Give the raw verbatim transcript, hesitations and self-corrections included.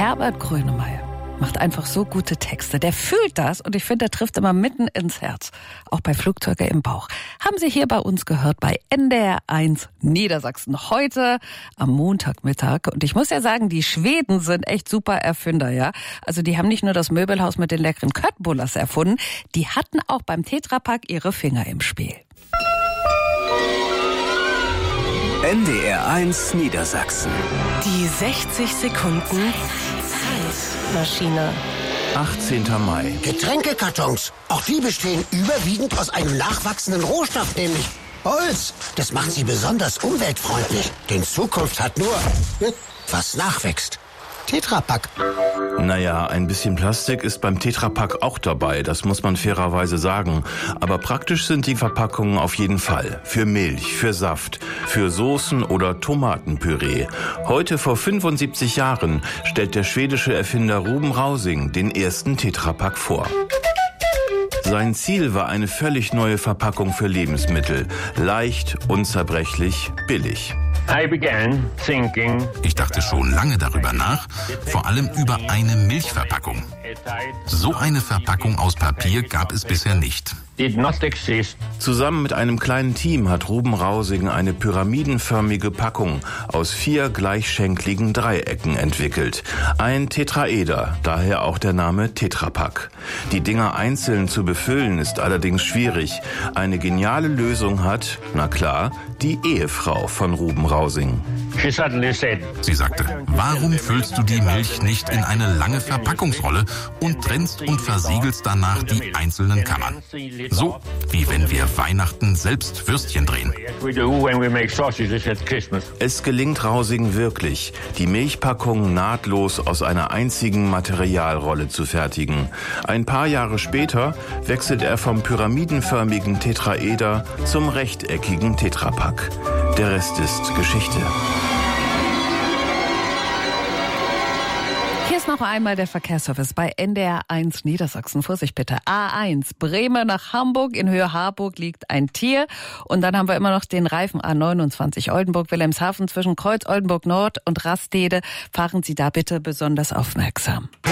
Herbert Grönemeyer macht einfach so gute Texte. Der fühlt das und ich finde, der trifft immer mitten ins Herz. Auch bei Flugzeuge im Bauch. Haben Sie hier bei uns gehört bei N D R eins Niedersachsen. Heute am Montagmittag. Und ich muss ja sagen, die Schweden sind echt super Erfinder, ja. Also die haben nicht nur das Möbelhaus mit den leckeren Köttbullas erfunden, die hatten auch beim Tetrapack ihre Finger im Spiel. N D R eins Niedersachsen. Die sechzig Sekunden Zeitmaschine. achtzehnter Mai. Getränkekartons. Auch die bestehen überwiegend aus einem nachwachsenden Rohstoff, nämlich Holz. Das macht sie besonders umweltfreundlich. Denn Zukunft hat nur, was nachwächst. Tetrapack. Naja, ein bisschen Plastik ist beim Tetrapack auch dabei, das muss man fairerweise sagen. Aber praktisch sind die Verpackungen auf jeden Fall. Für Milch, für Saft, für Soßen oder Tomatenpüree. Heute vor fünfundsiebzig Jahren stellt der schwedische Erfinder Ruben Rausing den ersten Tetrapack vor. Sein Ziel war eine völlig neue Verpackung für Lebensmittel. Leicht, unzerbrechlich, billig. Ich dachte schon lange darüber nach, vor allem über eine Milchverpackung. So eine Verpackung aus Papier gab es bisher nicht. Zusammen mit einem kleinen Team hat Ruben Rausing eine pyramidenförmige Packung aus vier gleichschenkligen Dreiecken entwickelt. Ein Tetraeder, daher auch der Name Tetrapack. Die Dinger einzeln zu befüllen ist allerdings schwierig. Eine geniale Lösung hat, na klar, die Ehefrau von Ruben Rausing. Sie sagte, warum füllst du die Milch nicht in eine lange Verpackungsrolle und trennst und versiegelst danach die einzelnen Kammern? So, wie wenn wir Weihnachten selbst Würstchen drehen. Es gelingt Rausing wirklich, die Milchpackung nahtlos aus einer einzigen Materialrolle zu fertigen. Ein paar Jahre später wechselt er vom pyramidenförmigen Tetraeder zum rechteckigen Tetrapack. Der Rest ist Geschichte. Hier ist noch einmal der Verkehrsservice bei N D R eins Niedersachsen. Vorsicht bitte. A eins, Bremen nach Hamburg. In Höhe Harburg liegt ein Tier. Und dann haben wir immer noch den Reifen A neunundzwanzig Oldenburg-Wilhelmshaven zwischen Kreuz Oldenburg Nord und Rastede. Fahren Sie da bitte besonders aufmerksam.